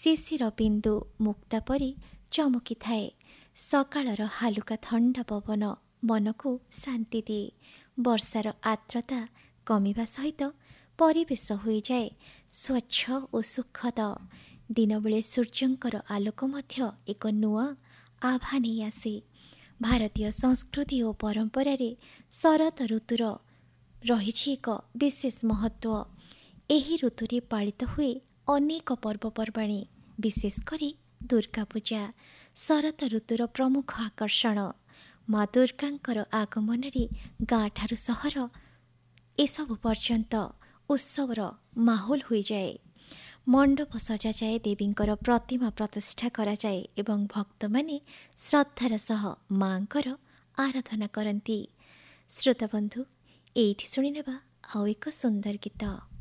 ଶିଶିର ବିନ୍ଦୁ ମୁକ୍ତା ପରି ଚମକିଥାଏ। ସକାଳର ହାଲୁକା ଥଣ୍ଡା ପବନ ମନକୁ ଶାନ୍ତି ଦିଏ। ବର୍ଷାର ଆର୍ଦ୍ରତା କମିବା ସହିତ ପରିବେଶ ହୋଇଯାଏ ସ୍ୱଚ୍ଛ ଓ ସୁଖଦ। ଦିନବେଳେ ସୂର୍ଯ୍ୟଙ୍କର ଆଲୋକ ମଧ୍ୟ ଏକ ନୂଆ ଆଭା ନେଇ ଆସେ। ଭାରତୀୟ ସଂସ୍କୃତି ଓ ପରମ୍ପରାରେ ଶରତ ଋତୁର ରହିଛି ଏକ ବିଶେଷ ମହତ୍ତ୍ୱ। ଏହି ଋତୁରେ ପାଳିତ ହୁଏ ଅନେକ ପର୍ବପର୍ବାଣୀ, ବିଶେଷ କରି ଦୁର୍ଗା ପୂଜା ଶରତ ଋତୁର ପ୍ରମୁଖ ଆକର୍ଷଣ। ମା ଦୁର୍ଗାଙ୍କର ଆଗମନରେ ଗାଁଠାରୁ ସହର ଏସବୁ ପର୍ଯ୍ୟନ୍ତ ଉତ୍ସବର ମାହୋଲ ହୋଇଯାଏ। ମଣ୍ଡପ ସଜାଯାଏ, ଦେବୀଙ୍କର ପ୍ରତିମା ପ୍ରତିଷ୍ଠା କରାଯାଏ ଏବଂ ଭକ୍ତମାନେ ଶ୍ରଦ୍ଧାର ସହ ମାଙ୍କର ଆରାଧନା କରନ୍ତି। ଶ୍ରୋତାବନ୍ଧୁ, ଏଇଠି ଶୁଣିନେବା ଆଉ ଏକ ସୁନ୍ଦର ଗୀତ।